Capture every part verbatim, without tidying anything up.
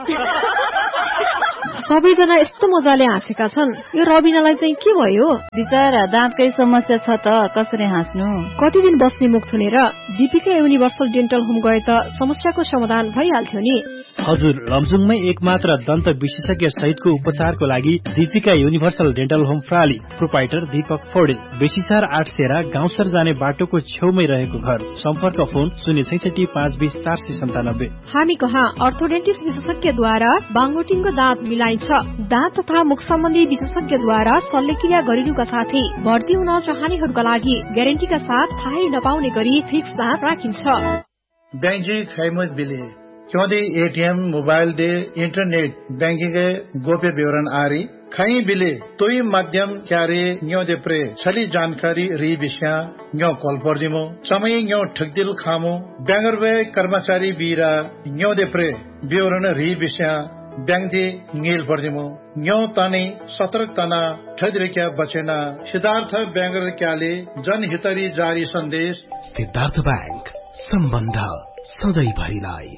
सबैजना यस्तो मजाले हाँसेका छन्, यो रबिनालाई चाहिँ के भयो? बिचरा दाँतकै समस्या छ त, कसरी हाँस्नु? कति दिन बस्ने मुख छुनेर दीपिका युनिभर्सल डेन्टल होम गए त समस्याको समाधान भइहाल्थ्यो नि। हजुर, लमजुङमै एकमात्र दन्त विशेषज्ञ सहितको उपचारको लागि Deepika universal dental home प्राली। Proprietor Deepak Paudel. बेसीचार आठ सेरा गाउँसर जाने बाटोको छेउमै रहेको घर। सम्पर्क फोन शून्य छैसठी पाँच बीस चार सय सन्तानब्बे। हामी कहाँ अर्थोडेन्टिस्ट विशेषज्ञद्वारा बाङ्गोटिङको दाँत मिलाइन्छ। दाँत तथा मुख सम्बन्धी विशेषज्ञद्वारा शल्यक्रिया गरिनुका साथै भर्ती हुन चाहनेहरूका लागि ग्यारेन्टीका साथ थाहै नपाउने गरी फिक्स दाँत राखिन्छ। बैंजी खैमत बिले क्योंकि ATM mobile they internet banking के गोप्य विवरण आरी खई बिले तोई माध्यम क्यारे न्यो दे प्रे छली जानकारी री विषय न्यो कॉल पर दिमो समय न्यो ठगदिल खामो बैंगर वे कर्मचारी बीरा न्यो दे प्रे विवरण री विषय बैंक दे नील पर दिमो न्यो तानी सतर्क तना ठगरिक्या बचेना सिद्धार्थ बैंगर क्याले जनहितरी जारी संदेश। सिद्धार्थ बैंक सम्बन्ध सधैँ भरिलाई।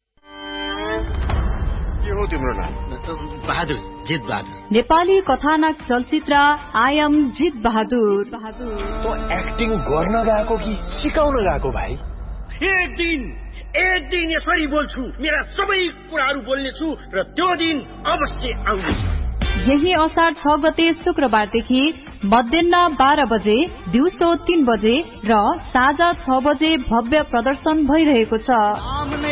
हो तिम्रो नाम? बहादुर, जित बहादुर। नेपाली कथानक चलचित्र आई एम जित बहादुर। बहादुर तो एक्टिङ गर्न गएको कि सिकाउन गएको भाइ? एक दिन एक दिन यसरी बोल्छु, मेरा सबै कुराहरू बोल्ने छु र त्यो दिन अवश्य आउँछ। यही असार छ गते शुक्रबारदेखि मध्याह बाह्र बजे, दिउँसो तीन बजे र साँझ छ बजे भव्य प्रदर्शन भइरहेको छ।